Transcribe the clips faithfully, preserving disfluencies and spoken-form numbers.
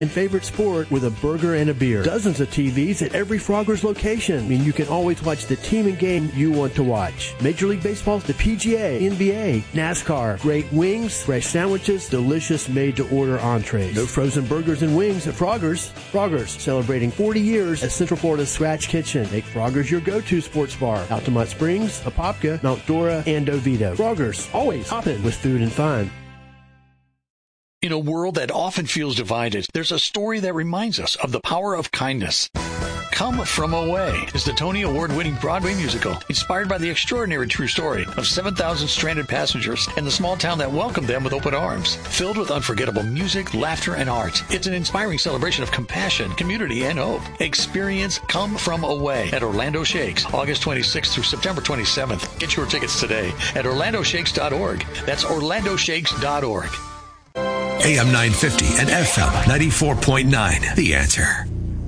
and favorite sport with a burger and a beer. Dozens of T Vs at every Frogger's location. I mean, you can always watch the team and game you want to watch. Major League Baseball, the P G A, N B A, NASCAR, great wings, fresh sandwiches, delicious made-to-order entrees. No frozen burgers and wings at Frogger's. Frogger's, celebrating forty years as Central Florida's Scratch Kitchen. Make Frogger's your go-to sports bar. Altamont Springs, Apopka, Mount Dora, and Oviedo. Frogger's, always hopping with food and fun. In a world that often feels divided, there's a story that reminds us of the power of kindness. Come From Away is the Tony Award-winning Broadway musical inspired by the extraordinary true story of seven thousand stranded passengers and the small town that welcomed them with open arms. Filled with unforgettable music, laughter, and art, it's an inspiring celebration of compassion, community, and hope. Experience Come From Away at Orlando Shakes, August twenty-sixth through September twenty-seventh. Get your tickets today at orlando shakes dot org. That's orlando shakes dot org. A M nine fifty and F M ninety-four point nine. The Answer.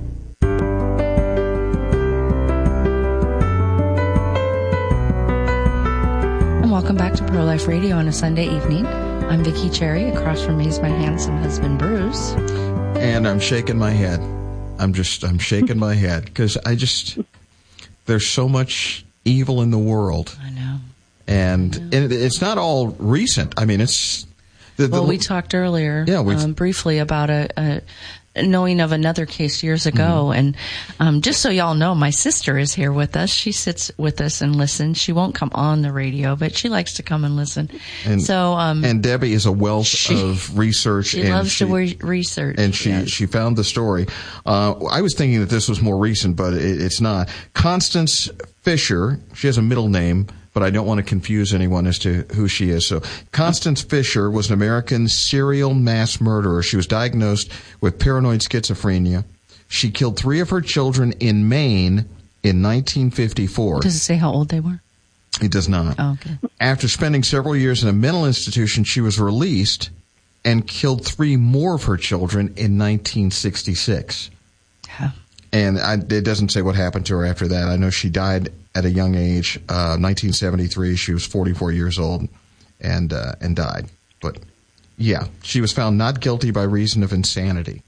And welcome back to Pro-Life Radio on a Sunday evening. I'm Vicki Cherry. Across from me is my handsome husband, Bruce. And I'm shaking my head. I'm just, I'm shaking my head because I just, there's so much evil in the world. I know. And, I know. and it's not all recent. I mean, it's... The, the, well, we talked earlier yeah, we, um, briefly about a, a knowing of another case years ago. Mm-hmm. And um, just so y'all know, my sister is here with us. She sits with us and listens. She won't come on the radio, but she likes to come and listen. And, so, um, and Debbie is a wealth she, of research. She and loves she, to re- research. And she, yes. she found the story. Uh, I was thinking that this was more recent, but it, it's not. Constance Fisher, she has a middle name, but I don't want to confuse anyone as to who she is. So Constance Fisher was an American serial mass murderer. She was diagnosed with paranoid schizophrenia. She killed three of her children in Maine in nineteen fifty-four. Does it say how old they were? It does not. Oh, okay. After spending several years in a mental institution, she was released and killed three more of her children in nineteen sixty-six. Yeah. And I, it doesn't say what happened to her after that. I know she died at a young age, uh, nineteen seventy-three. She was forty-four years old and uh, and died. But, yeah, she was found not guilty by reason of insanity.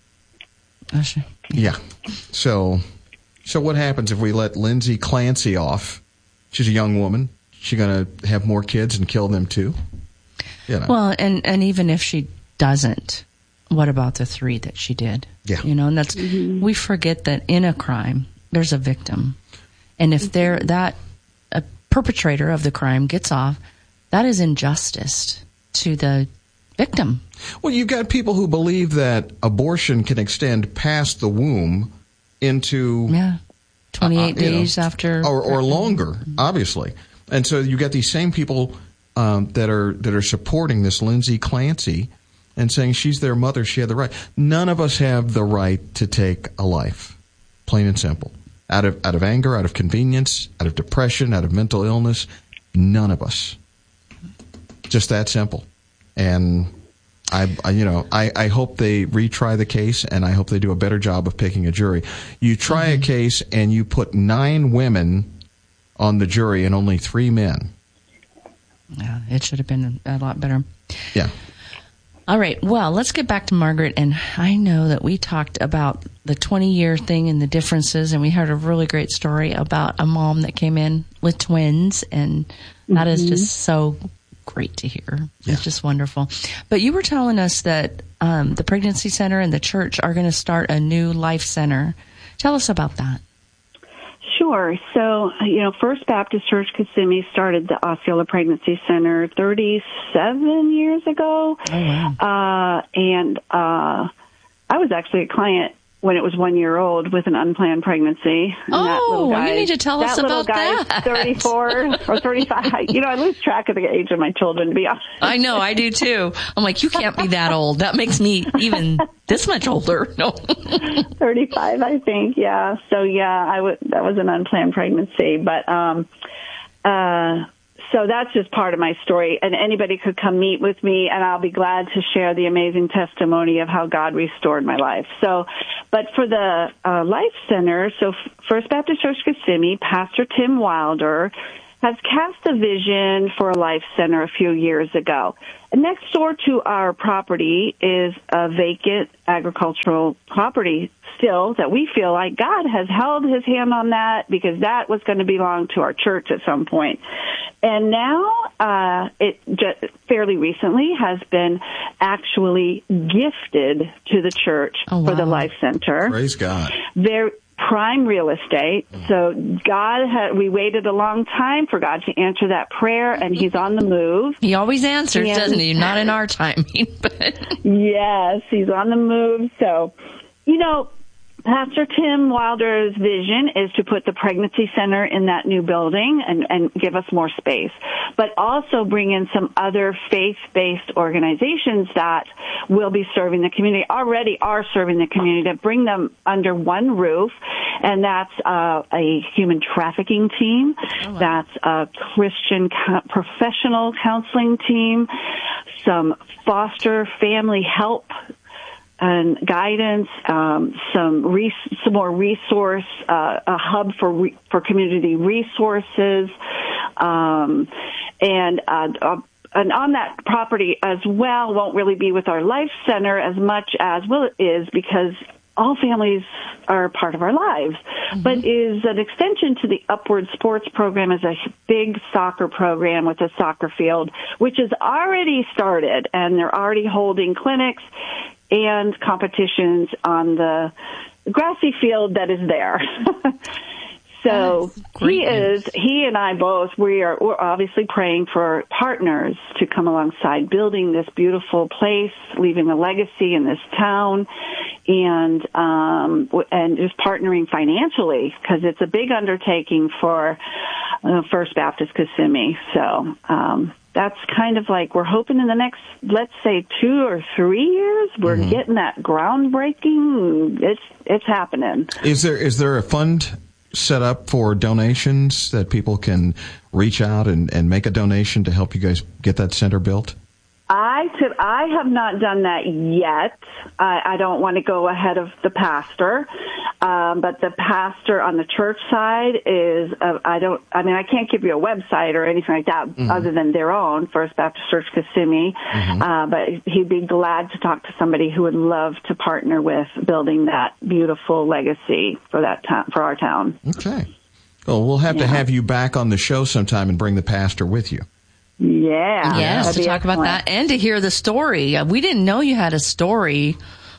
Oh, sure. Yeah. So, so what happens if we let Lindsay Clancy off? She's a young woman. She going to have more kids and kill them too? You know. Well, and, and even if she doesn't, what about the three that she did? Yeah. You know, and that's, mm-hmm. we forget that in a crime, there's a victim. And if they're, that a perpetrator of the crime gets off, that is injustice to the victim. Well, you've got people who believe that abortion can extend past the womb into yeah, twenty-eight uh, days know, after, or, or longer, obviously. And so you got these same people um, that are that are supporting this Lindsay Clancy and saying she's their mother, she had the right. None of us have the right to take a life, plain and simple. Out of out of anger, out of convenience, out of depression, out of mental illness, none of us. Just that simple. And I, I you know, I, I hope they retry the case, and I hope they do a better job of picking a jury. You try mm-hmm. a case, and you put nine women on the jury and only three men. Yeah, it should have been a lot better. Yeah. All right. Well, let's get back to Margaret. And I know that we talked about the twenty-year thing and the differences, and we heard a really great story about a mom that came in with twins, and that mm-hmm. is just so great to hear. Yeah. It's just wonderful. But you were telling us that um, the Pregnancy Center and the church are going to start a new life center. Tell us about that. Sure. So, you know, First Baptist Church Kissimmee started the Osceola Pregnancy Center thirty-seven years ago. Oh, wow. Uh, and uh, I was actually a client when it was one year old with an unplanned pregnancy. And oh, that little guy, you need to tell us that about that. that. thirty-four or thirty-five. You know, I lose track of the age of my children, to be honest. I know, I do too. I'm like, you can't be that old. That makes me even this much older. No. thirty-five, I think, yeah. So, yeah, I w- that was an unplanned pregnancy. But, um, uh, so that's just part of my story. And anybody could come meet with me, and I'll be glad to share the amazing testimony of how God restored my life. So, but for the uh, Life Center, so First Baptist Church Kissimmee, Pastor Tim Wilder has cast a vision for a life center a few years ago. And next door to our property is a vacant agricultural property still that we feel like God has held his hand on that because that was going to belong to our church at some point. And now uh, it just fairly recently has been actually gifted to the church oh, wow. for the Life Center. Praise God. There. Prime real estate. So God had, we waited a long time for God to answer that prayer, and he's on the move. He always answers, and, doesn't he? Not in our timing, but yes, he's on the move. So, you know, Pastor Tim Wilder's vision is to put the pregnancy center in that new building and, and give us more space, but also bring in some other faith-based organizations that will be serving the community, already are serving the community, to bring them under one roof, and that's uh, a human trafficking team, oh, wow. that's a Christian co- professional counseling team, some foster family help and guidance, um, some res- some more resource, uh, a hub for re- for community resources, um, and uh, uh, and on that property as well won't really be with our Life Center as much as well it is because all families are part of our lives, mm-hmm. but is an extension to the Upward Sports program is a big soccer program with a soccer field, which has already started, and they're already holding clinics and competitions on the grassy field that is there. So he is, he and I both, we are we're obviously praying for partners to come alongside building this beautiful place, leaving a legacy in this town, and um, and just partnering financially because it's a big undertaking for uh, First Baptist Kissimmee. So um, that's kind of like we're hoping in the next, let's say, two or three years, we're mm-hmm. getting that groundbreaking. It's it's happening. Is there is there a fund set up for donations that people can reach out and, and make a donation to help you guys get that center built? I to, I have not done that yet. I, I don't want to go ahead of the pastor, um, but the pastor on the church side is. Uh, I don't. I mean, I can't give you a website or anything like that, mm-hmm. other than their own First Baptist Church Kissimmee. Mm-hmm. Uh, but he'd be glad to talk to somebody who would love to partner with building that beautiful legacy for that town, for our town. Okay. Well, we'll have yeah. to have you back on the show sometime and bring the pastor with you. Yeah. Yes, to talk excellent. about that and to hear the story. We didn't know you had a story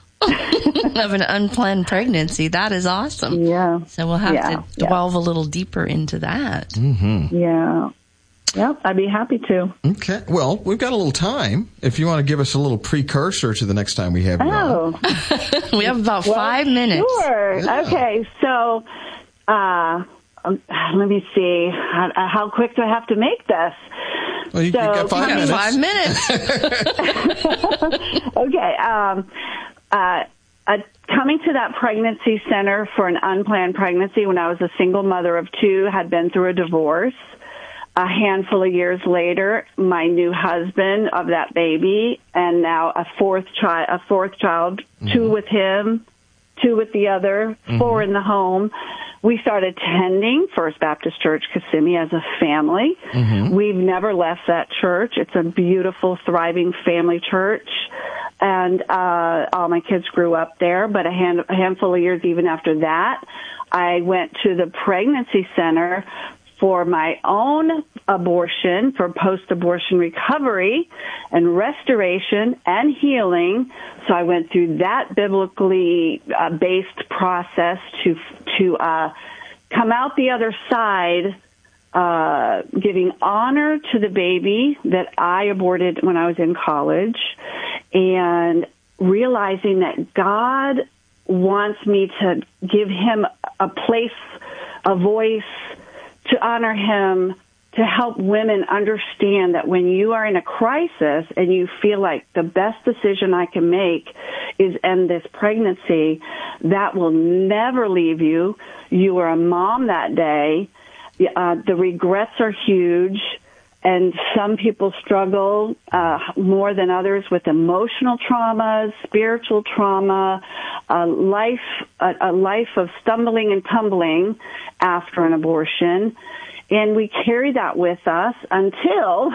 of an unplanned pregnancy. That is awesome. Yeah. So we'll have yeah. to delve yeah. a little deeper into that. Mm-hmm. Yeah. Yep, I'd be happy to. Okay. Well, we've got a little time. If you want to give us a little precursor to the next time we have you oh. on. We have about well, five minutes. Sure. Yeah. Okay. So, uh, um, let me see. How, how quick do I have to make this? Well, you, so, you got five minutes. Five minutes. Okay. Um, uh, uh, coming to that pregnancy center for an unplanned pregnancy when I was a single mother of two, had been through a divorce. A handful of years later, my new husband of that baby, and now a fourth child, a fourth child, mm-hmm. two with him, two with the other, mm-hmm. four in the home. We started attending First Baptist Church Kissimmee as a family. Mm-hmm. We've never left that church. It's a beautiful, thriving family church. And uh, all my kids grew up there, but a, hand, a handful of years even after that, I went to the pregnancy center for my own abortion, for post-abortion recovery and restoration and healing. So I went through that biblically uh, based process to to uh, come out the other side, uh, giving honor to the baby that I aborted when I was in college, and realizing that God wants me to give him a place, a voice, to honor him, to help women understand that when you are in a crisis and you feel like the best decision I can make is end this pregnancy, that will never leave you. You were a mom that day. Uh, the regrets are huge, and some people struggle uh, more than others with emotional traumas, spiritual trauma, a life, a, a life of stumbling and tumbling after an abortion. And we carried that with us until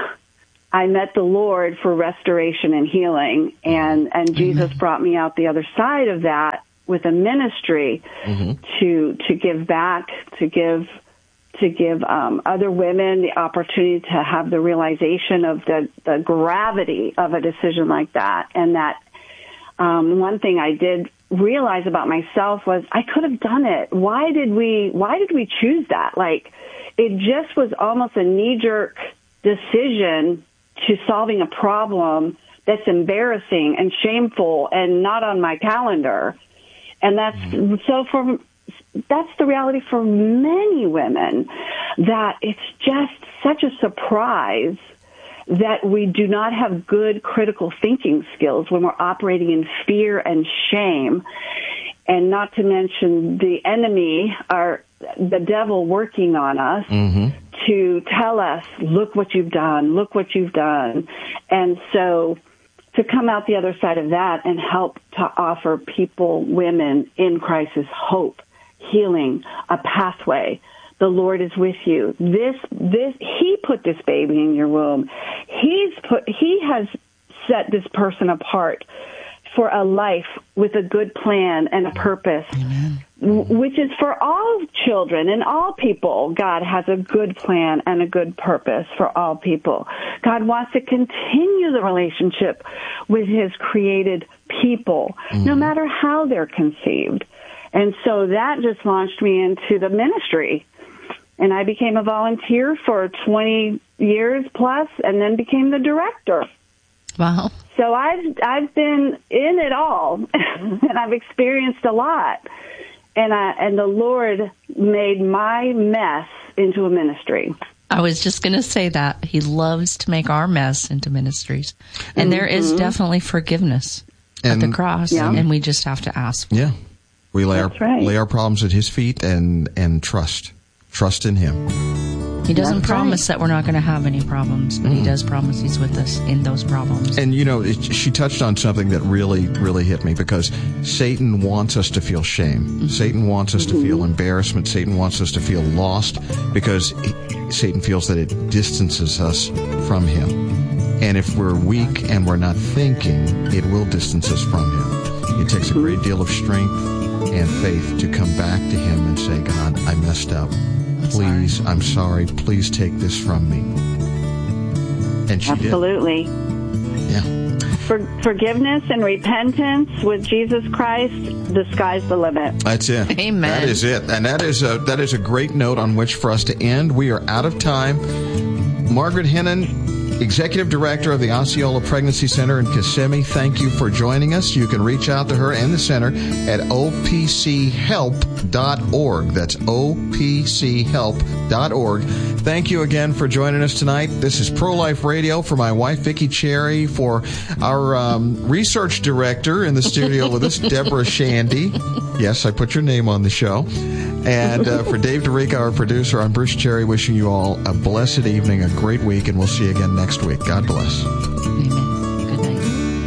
I met the Lord for restoration and healing. And, and Jesus brought me out the other side of that with a ministry mm-hmm. to to give back, to give to give um, other women the opportunity to have the realization of the, the gravity of a decision like that. And that um, one thing I did realize about myself was I could have done it. Why did we why did we choose that? Like, it just was almost a knee-jerk decision to solving a problem that's embarrassing and shameful and not on my calendar. And that's mm-hmm. so for that's the reality for many women, that it's just such a surprise that we do not have good critical thinking skills when we're operating in fear and shame, and not to mention the enemy, our the devil working on us mm-hmm. to tell us, look what you've done, look what you've done. And so to come out the other side of that and help to offer people, women in crisis, hope, healing, a pathway. The Lord is with you. This, this, He put this baby in your womb. He's put, He has set this person apart for a life with a good plan and a purpose, Amen. Which is for all children and all people. God has a good plan and a good purpose for all people. God wants to continue the relationship with His created people, mm-hmm. no matter how they're conceived. And so that just launched me into the ministry. And I became a volunteer for twenty years plus, and then became the director. Wow. So I've, I've been in it all, and I've experienced a lot. And I, and the Lord made my mess into a ministry. I was just going to say that. He loves to make our mess into ministries. And mm-hmm. there is definitely forgiveness and, at the cross, yeah. and we just have to ask. Yeah. We lay our, right. lay our problems at His feet and, and trust. Trust in Him. He doesn't That's promise right. that we're not going to have any problems, but mm. He does promise He's with us in those problems. And, you know, it, she touched on something that really, really hit me, because Satan wants us to feel shame. Mm-hmm. Satan wants us mm-hmm. to feel embarrassment. Satan wants us to feel lost, because he, Satan feels that it distances us from Him. And if we're weak and we're not thinking, it will distance us from Him. It takes a great deal of strength and faith to come back to Him and say, God, I messed up. Please, sorry. I'm sorry. Please take this from me. And she Absolutely. did. Yeah. For, forgiveness and repentance with Jesus Christ, the sky's the limit. That's it. Amen. That is it. And that is a that is a great note on which for us to end. We are out of time. Margaret Hennon, Executive Director of the Osceola Pregnancy Center in Kissimmee, thank you for joining us. You can reach out to her and the center at o p c help dot org. That's o p c help dot org. Thank you again for joining us tonight. This is Pro-Life Radio. For my wife, Vicki Cherry, for our um, research director in the studio with us, Deborah Shandy. Yes, I put your name on the show. And uh, for Dave DeRica, our producer, I'm Bruce Cherry, wishing you all a blessed evening, a great week, and we'll see you again next week. God bless. Amen. Good night.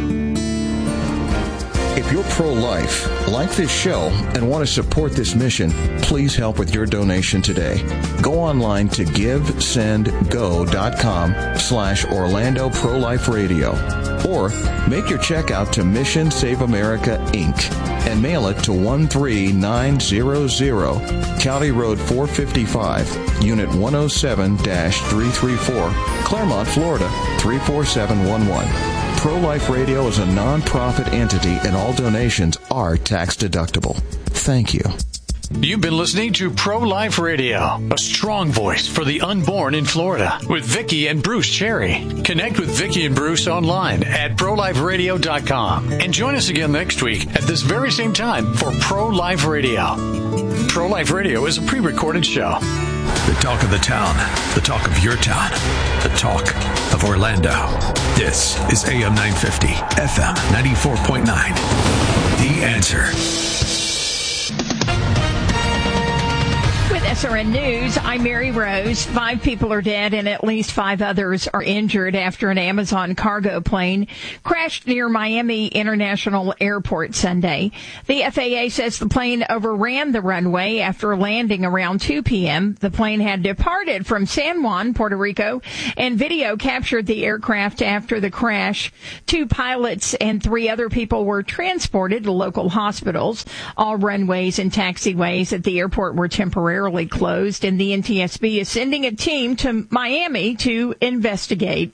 If you're pro-life, like this show, and want to support this mission, please help with your donation today. Go online to givesendgo.com slash Orlando Pro-Life Radio. Or make your check out to Mission Save America, Incorporated and mail it to one three nine zero zero, County Road four fifty-five, Unit one oh seven dash three thirty-four, Claremont, Florida three four seven one one. Pro-Life Radio is a non-profit entity and all donations are tax deductible. Thank you. You've been listening to Pro-Life Radio, a strong voice for the unborn in Florida, with Vicki and Bruce Cherry. Connect with Vicki and Bruce online at pro life radio dot com. And join us again next week at this very same time for Pro-Life Radio. Pro-Life Radio is a pre-recorded show. The talk of the town, the talk of your town, the talk of Orlando. This is A M nine fifty, F M ninety-four point nine. The Answer. F S R N News, I'm Mary Rose. Five people are dead and at least five others are injured after an Amazon cargo plane crashed near Miami International Airport Sunday. The F A A says the plane overran the runway after landing around two p.m. The plane had departed from San Juan, Puerto Rico, and video captured the aircraft after the crash. Two pilots and three other people were transported to local hospitals. All runways and taxiways at the airport were temporarily closed, and the N T S B is sending a team to Miami to investigate.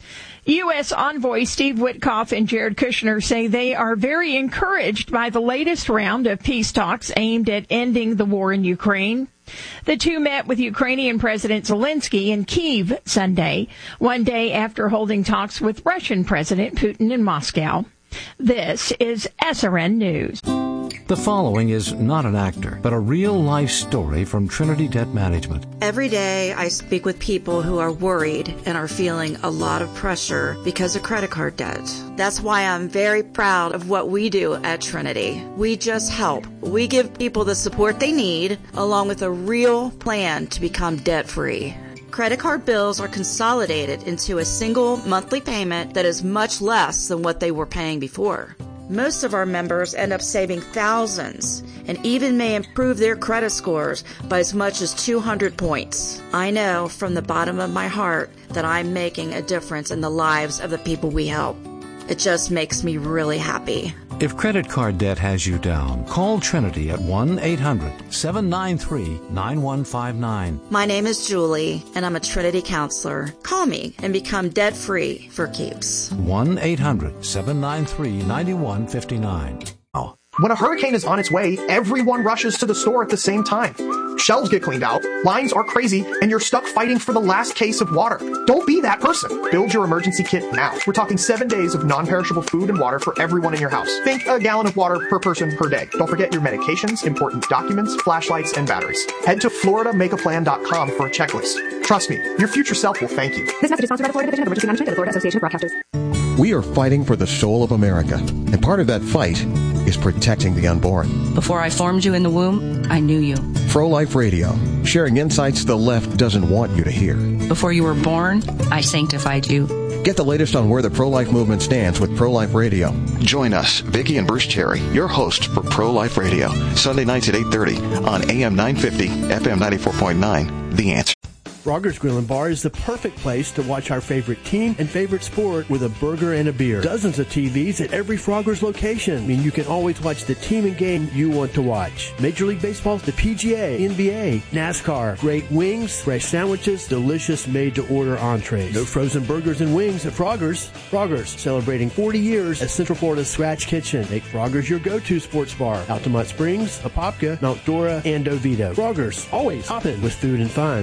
U S envoy Steve Witkoff and Jared Kushner say they are very encouraged by the latest round of peace talks aimed at ending the war in Ukraine. The two met with Ukrainian President Zelensky in Kyiv Sunday, one day after holding talks with Russian President Putin in Moscow. This is S R N News. The following is not an actor, but a real-life story from Trinity Debt Management. Every day I speak with people who are worried and are feeling a lot of pressure because of credit card debt. That's why I'm very proud of what we do at Trinity. We just help. We give people the support they need, along with a real plan to become debt-free. Credit card bills are consolidated into a single monthly payment that is much less than what they were paying before. Most of our members end up saving thousands and even may improve their credit scores by as much as two hundred points. I know from the bottom of my heart that I'm making a difference in the lives of the people we help. It just makes me really happy. If credit card debt has you down, call Trinity at one eight hundred seven nine three nine one five nine. My name is Julie, and I'm a Trinity counselor. Call me and become debt-free for keeps. one eight hundred seven nine three nine one five nine. Oh. When a hurricane is on its way, everyone rushes to the store at the same time. Shelves get cleaned out, lines are crazy, and you're stuck fighting for the last case of water. Don't be that person. Build your emergency kit now. We're talking seven days of non-perishable food and water for everyone in your house. Think a gallon of water per person per day. Don't forget your medications, important documents, flashlights, and batteries. Head to Florida Make A Plan dot com for a checklist. Trust me, your future self will thank you. This message is sponsored by the Florida Division of Emergency Management and the Florida Association of Broadcasters. We are fighting for the soul of America, and part of that fight is protecting the unborn. Before I formed you in the womb, I knew you. Pro-Life Radio, sharing insights the left doesn't want you to hear. Before you were born, I sanctified you. Get the latest on where the pro-life movement stands with Pro-Life Radio. Join us, Vicki and Bruce Cherry, your hosts for Pro-Life Radio, Sunday nights at eight thirty on A M nine fifty, F M ninety-four point nine, The Answer. Frogger's Grill and Bar is the perfect place to watch our favorite team and favorite sport with a burger and a beer. Dozens of T Vs at every Frogger's location. I mean, you can always watch the team and game you want to watch. Major League Baseball, the P G A, N B A, NASCAR, great wings, fresh sandwiches, delicious made-to-order entrees. No frozen burgers and wings at Frogger's. Frogger's, celebrating forty years as Central Florida's Scratch Kitchen. Make Frogger's your go-to sports bar. Altamont Springs, Apopka, Mount Dora, and Oviedo. Frogger's, always hopping with food and fun.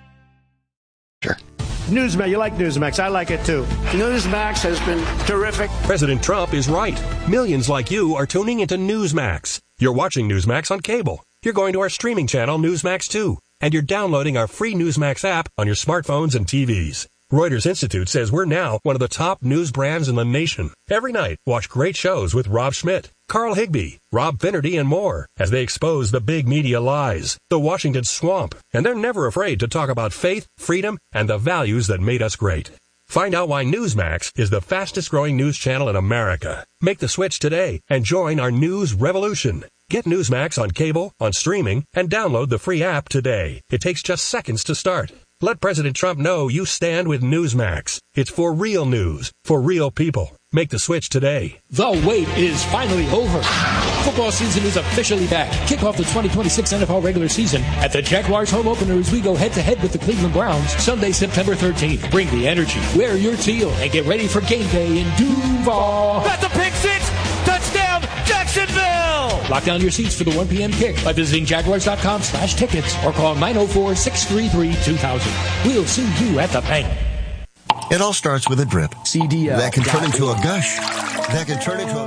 Sure. Newsmax, you like Newsmax. I like it too. Newsmax has been terrific. President Trump is right. Millions like you are tuning into Newsmax. You're watching Newsmax on cable. You're going to our streaming channel, Newsmax two. And you're downloading our free Newsmax app on your smartphones and T Vs. Reuters Institute says we're now one of the top news brands in the nation. Every night, watch great shows with Rob Schmidt, Carl Higbie, Rob Finnerty, and more as they expose the big media lies, the Washington swamp, and they're never afraid to talk about faith, freedom, and the values that made us great. Find out why Newsmax is the fastest growing news channel in America. Make the switch today and join our news revolution. Get Newsmax on cable, on streaming, and download the free app today. It takes just seconds to start. Let President Trump know you stand with Newsmax. It's for real news, for real people. Make the switch today. The wait is finally over. Football season is officially back. Kick off the twenty twenty-six N F L regular season at the Jaguars home opener as we go head-to-head with the Cleveland Browns Sunday, September thirteenth. Bring the energy, wear your teal, and get ready for game day in Duval. That's a pick six! Touchdown, Jacksonville! Lock down your seats for the one p.m. kick by visiting jaguars.com slash tickets or call nine oh four, six three three, two thousand. We'll see you at the bank. It all starts with a drip. C D L. That can turn into a gush. That can turn into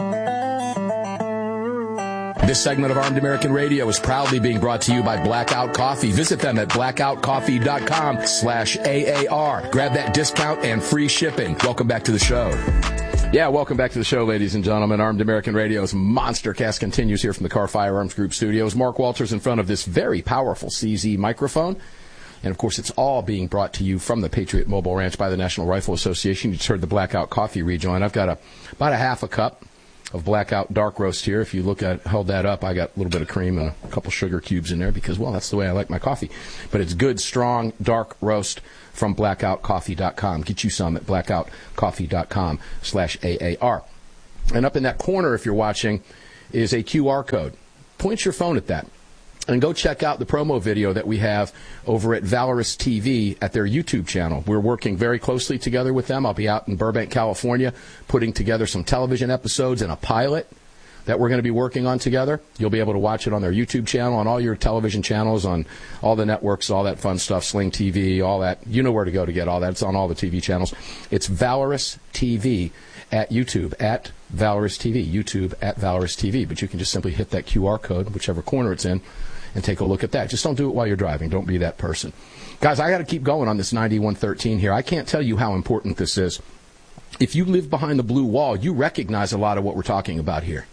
a... This segment of Armed American Radio is proudly being brought to you by Blackout Coffee. Visit them at blackout coffee dot com slash A A R. Grab that discount and free shipping. Welcome back to the show. Yeah, welcome back to the show, ladies and gentlemen. Armed American Radio's Monster Cast continues here from the Carr Firearms Group studios. Mark Walters in front of this very powerful C Z microphone. And, of course, it's all being brought to you from the Patriot Mobile Ranch by the National Rifle Association. You just heard the Blackout Coffee rejoin. I've got a, about a half a cup of Blackout Dark Roast here. If you look at, held that up, I got a little bit of cream and a couple sugar cubes in there because, well, that's the way I like my coffee. But it's good, strong, dark roast from blackout coffee dot com. Get you some at blackout coffee dot com slash A A R. And up in that corner, if you're watching, is a Q R code. Point your phone at that. And go check out the promo video that we have over at Valorous T V at their YouTube channel. We're working very closely together with them. I'll be out in Burbank, California, putting together some television episodes and a pilot that we're going to be working on together. You'll be able to watch it on their YouTube channel, on all your television channels, on all the networks, all that fun stuff, Sling T V, all that. You know where to go to get all that. It's on all the T V channels. It's Valorous T V at YouTube, at Valorous T V, YouTube at Valorous T V. But you can just simply hit that Q R code, whichever corner it's in, and take a look at that. Just don't do it while you're driving. Don't be that person. Guys, I got to keep going on this ninety-one thirteen here. I can't tell you how important this is. If you live behind the blue wall, you recognize a lot of what we're talking about here.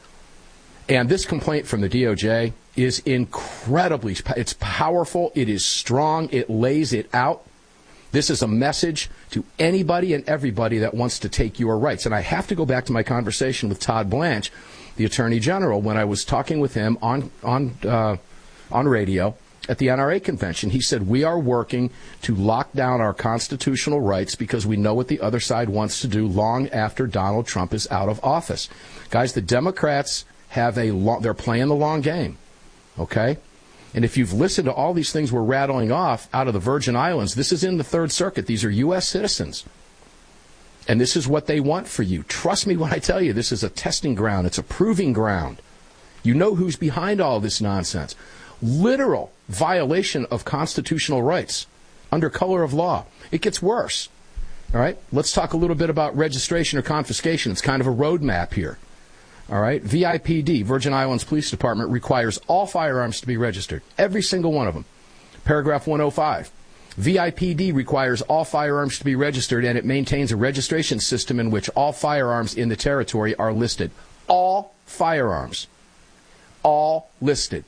And this complaint from the D O J is incredibly, it's powerful, it is strong, it lays it out. This is a message to anybody and everybody that wants to take your rights. And I have to go back to my conversation with Todd Blanche, the Attorney General, when I was talking with him on on uh, on radio at the N R A convention. He said, we are working to lock down our constitutional rights because we know what the other side wants to do long after Donald Trump is out of office. Guys, the Democrats have a long, they're playing the long game, okay? And if you've listened to all these things we're rattling off out of the Virgin Islands, this is in the Third Circuit. These are U S citizens. And this is what they want for you. Trust me when I tell you, this is a testing ground. It's a proving ground. You know who's behind all this nonsense. Literal violation of constitutional rights under color of law. It gets worse. All right? Let's talk a little bit about registration or confiscation. It's kind of a roadmap here. All right? V I P D, Virgin Islands Police Department, requires all firearms to be registered. Every single one of them. Paragraph one oh five. V I P D requires all firearms to be registered, and it maintains a registration system in which all firearms in the territory are listed. All firearms. All listed.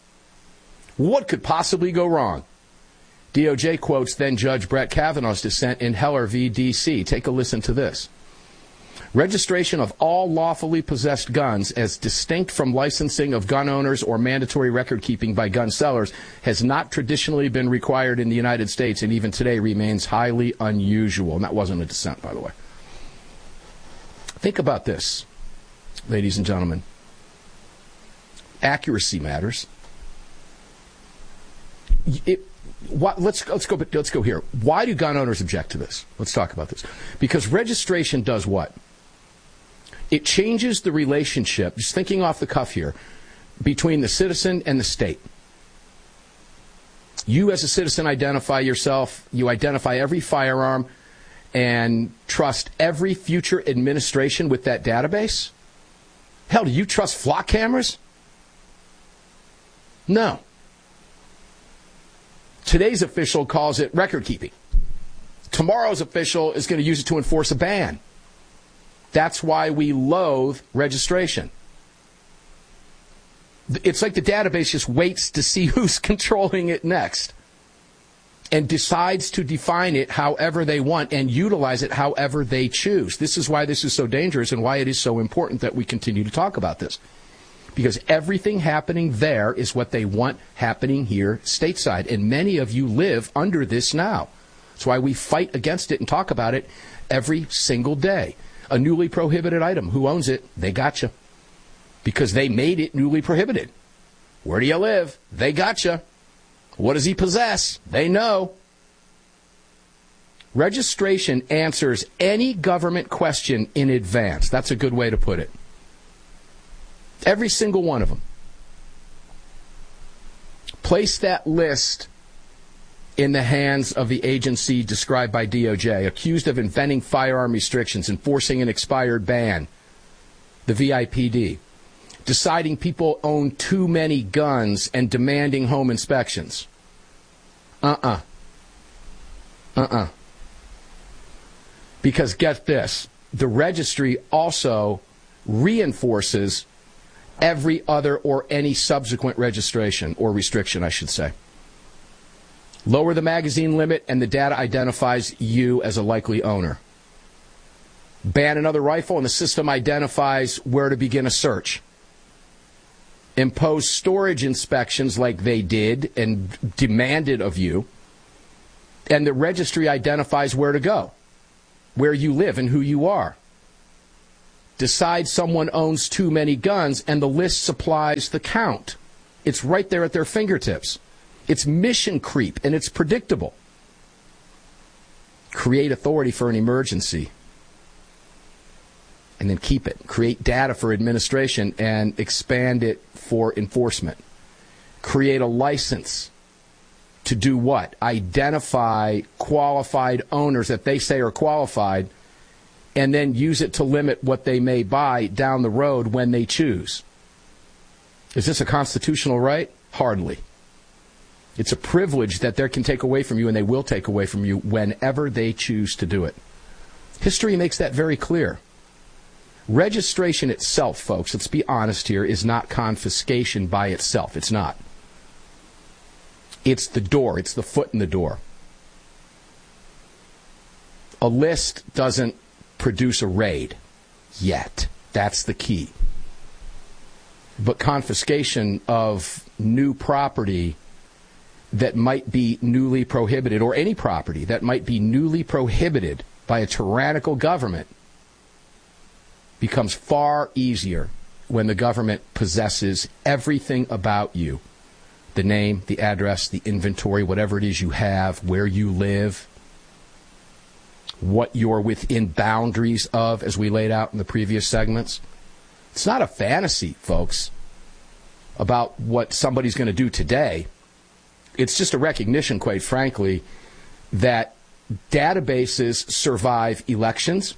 What could possibly go wrong? D O J quotes then Judge Brett Kavanaugh's dissent in Heller v. D C. Take a listen to this. Registration of all lawfully possessed guns as distinct from licensing of gun owners or mandatory record keeping by gun sellers has not traditionally been required in the United States and even today remains highly unusual. And that wasn't a dissent, by the way. Think about this, ladies and gentlemen. Accuracy matters. It, what, let's let's go let's go here. Why do gun owners object to this? Let's talk about this. Because registration does what? It changes the relationship, just thinking off the cuff here, between the citizen and the state. You as a citizen identify yourself, you identify every firearm and trust every future administration with that database? Hell, do you trust flock cameras? No. Today's official calls it record keeping. Tomorrow's official is going to use it to enforce a ban. That's why we loathe registration. It's like the database just waits to see who's controlling it next and decides to define it however they want and utilize it however they choose. This is why this is so dangerous and why it is so important that we continue to talk about this. Because everything happening there is what they want happening here stateside. And many of you live under this now. That's why we fight against it and talk about it every single day. A newly prohibited item. Who owns it? They gotcha. Because they made it newly prohibited. Where do you live? They gotcha. What does he possess? They know. Registration answers any government question in advance. That's a good way to put it. Every single one of them. Place that list in the hands of the agency described by D O J, accused of inventing firearm restrictions, enforcing an expired ban, the V I P D, deciding people own too many guns and demanding home inspections. Uh-uh. Uh-uh. Because get this, the registry also reinforces every other or any subsequent registration or restriction, I should say. Lower the magazine limit and the data identifies you as a likely owner. Ban another rifle and the system identifies where to begin a search. Impose storage inspections like they did and demanded of you, and the registry identifies where to go, where you live and who you are. Decide someone owns too many guns, and the list supplies the count. It's right there at their fingertips. It's mission creep, and it's predictable. Create authority for an emergency, and then keep it. Create data for administration and expand it for enforcement. Create a license to do what? Identify qualified owners that they say are qualified, and then use it to limit what they may buy down the road when they choose. Is this a constitutional right? Hardly. It's a privilege that they can take away from you, and they will take away from you whenever they choose to do it. History makes that very clear. Registration itself, folks, let's be honest here, is not confiscation by itself. It's not. It's the door. It's the foot in the door. A list doesn't produce a raid yet. That's the key. But confiscation of new property that might be newly prohibited, or any property that might be newly prohibited by a tyrannical government, becomes far easier when the government possesses everything about you. The name, the address, the inventory, whatever it is you have, where you live, what you're within boundaries of, as we laid out in the previous segments. It's not a fantasy, folks, about what somebody's going to do today. It's just a recognition, quite frankly, that databases survive elections,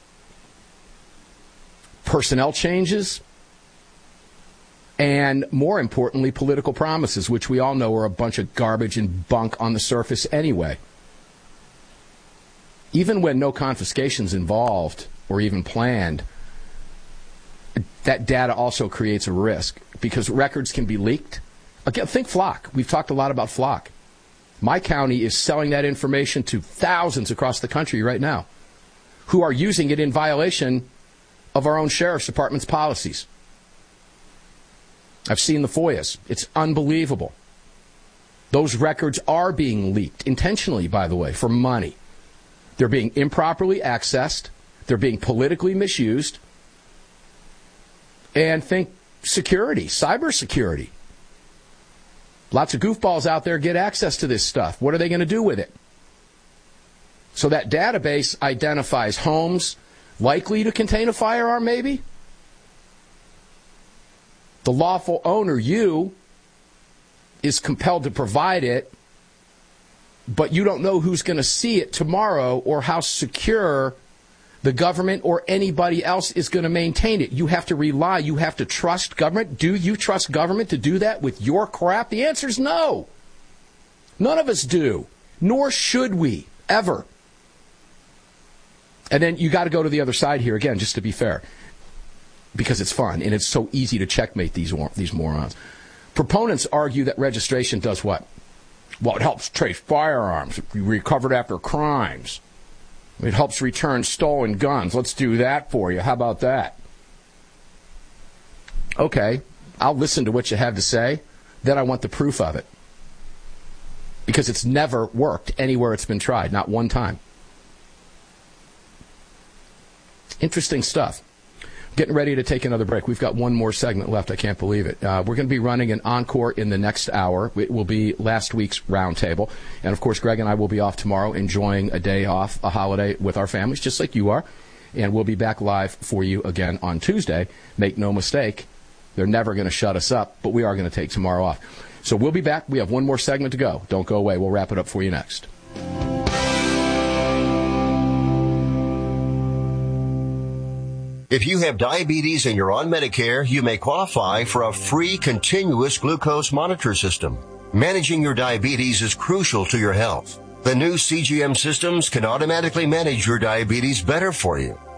personnel changes, and, more importantly, political promises, which we all know are a bunch of garbage and bunk on the surface anyway. Even when no confiscation's involved or even planned, that data also creates a risk because records can be leaked. Again, think Flock. We've talked a lot about Flock. My county is selling that information to thousands across the country right now who are using it in violation of our own sheriff's department's policies. I've seen the F O I As. It's unbelievable. Those records are being leaked, intentionally, by the way, for money. They're being improperly accessed. They're being politically misused. And think security, cybersecurity. Lots of goofballs out there get access to this stuff. What are they going to do with it? So that database identifies homes likely to contain a firearm, maybe. The lawful owner, you, is compelled to provide it, but you don't know who's going to see it tomorrow or how secure the government or anybody else is going to maintain it. You have to rely, you have to trust government. Do you trust government to do that with your crap? The answer is no. None of us do, nor should we, ever. And then you got to go to the other side here again, just to be fair, because it's fun and it's so easy to checkmate these these morons. Proponents argue that registration does what? Well, it helps trace firearms recovered after crimes. It helps return stolen guns. Let's do that for you. How about that? Okay, I'll listen to what you have to say. Then I want the proof of it. Because it's never worked anywhere it's been tried, not one time. Interesting stuff. Getting ready to take another break. We've got one more segment left. I can't believe it. Uh, we're going to be running an encore in the next hour. It will be last week's roundtable. And, of course, Greg and I will be off tomorrow enjoying a day off, a holiday with our families, just like you are. And we'll be back live for you again on Tuesday. Make no mistake, they're never going to shut us up, but we are going to take tomorrow off. So we'll be back. We have one more segment to go. Don't go away. We'll wrap it up for you next. If you have diabetes and you're on Medicare, you may qualify for a free continuous glucose monitor system. Managing your diabetes is crucial to your health. The new C G M systems can automatically manage your diabetes better for you.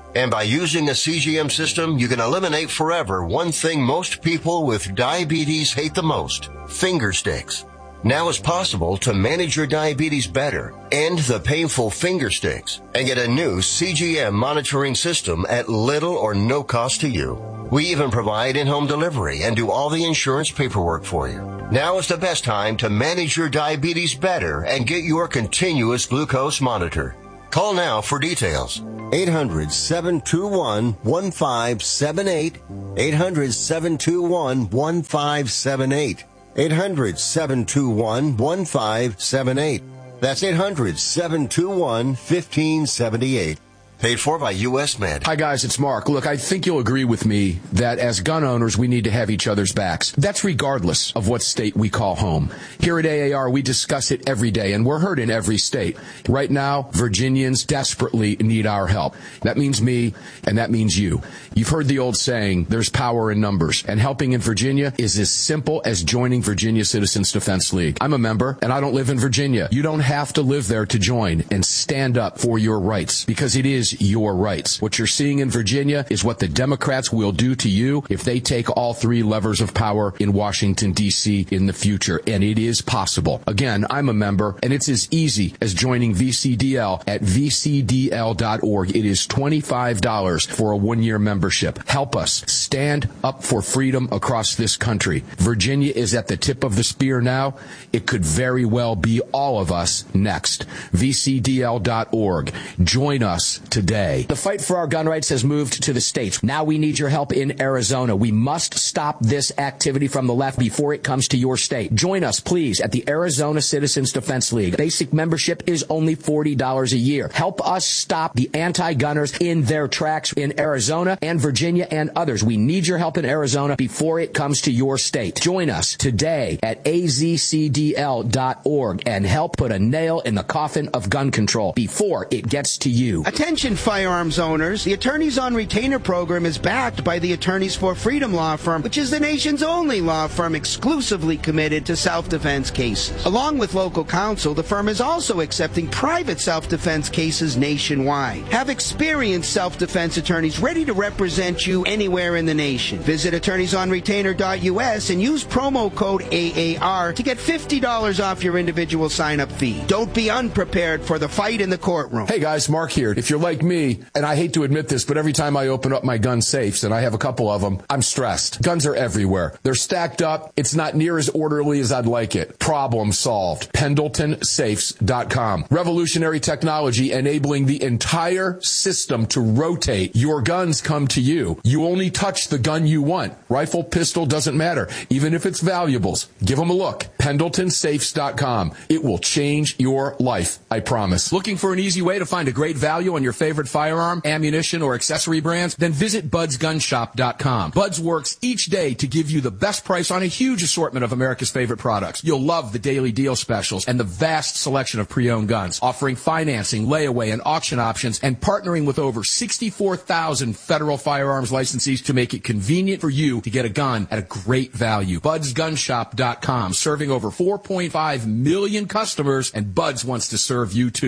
And by using a C G M system, you can eliminate forever one thing most people with diabetes hate the most, finger sticks. Now it's possible to manage your diabetes better, end the painful finger sticks, and get a new C G M monitoring system at little or no cost to you. We even provide in-home delivery and do all the insurance paperwork for you. Now is the best time to manage your diabetes better and get your continuous glucose monitor. Call now for details. eight hundred, seven two one, one five seven eight. eight hundred, seven two one, one five seven eight. eight hundred, seven two one, one five seven eight. That's eight hundred, seven two one, one five seven eight. Paid for by U S Med. Hi, guys. It's Mark. Look, I think you'll agree with me that as gun owners, we need to have each other's backs. That's regardless of what state we call home. Here at A A R, we discuss it every day, and we're heard in every state. Right now, Virginians desperately need our help. That means me, and that means you. You've heard the old saying, there's power in numbers, and helping in Virginia is as simple as joining Virginia Citizens Defense League. I'm a member, and I don't live in Virginia. You don't have to live there to join and stand up for your rights, because it is your rights. What you're seeing in Virginia is what the Democrats will do to you if they take all three levers of power in Washington, D C in the future, and it is possible. Again, I'm a member, and it's as easy as joining V C D L at V C D L dot org. It is twenty-five dollars for a one-year membership. Help us stand up for freedom across this country. Virginia is at the tip of the spear now. It could very well be all of us next. V C D L dot org. Join us today. The fight for our gun rights has moved to the states. Now we need your help in Arizona. We must stop this activity from the left before it comes to your state. Join us, please, at the Arizona Citizens Defense League. Basic membership is only forty dollars a year. Help us stop the anti-gunners in their tracks in Arizona and Virginia and others. We need your help in Arizona before it comes to your state. Join us today at A Z C D L dot org and help put a nail in the coffin of gun control before it gets to you. Attention firearms owners, the Attorneys on Retainer program is backed by the Attorneys for Freedom law firm, which is the nation's only law firm exclusively committed to self-defense cases. Along with local counsel, the firm is also accepting private self-defense cases nationwide. Have experienced self-defense attorneys ready to represent you anywhere in the nation. Visit attorneys on retainer dot U S and use promo code A A R to get fifty dollars off your individual sign-up fee. Don't be unprepared for the fight in the courtroom. Hey guys, Mark here. If you're like me, and I hate to admit this, but every time I open up my gun safes, and I have a couple of them, I'm stressed. Guns are everywhere. They're stacked up. It's not near as orderly as I'd like it. Problem solved. Pendleton Safes dot com. Revolutionary technology enabling the entire system to rotate. Your guns come to you. You only touch the gun you want. Rifle, pistol, doesn't matter. Even if it's valuables. Give them a look. Pendleton Safes dot com. It will change your life, I promise. Looking for an easy way to find a great value on your favorite firearm, ammunition, or accessory brands? Then visit Buds Gun Shop dot com. Buds works each day to give you the best price on a huge assortment of America's favorite products. You'll love the daily deal specials and the vast selection of pre-owned guns, offering financing, layaway, and auction options, and partnering with over sixty-four thousand federal firearms licensees to make it convenient for you to get a gun at a great value. Buds Gun Shop dot com, serving over four point five million customers, and Buds wants to serve you too.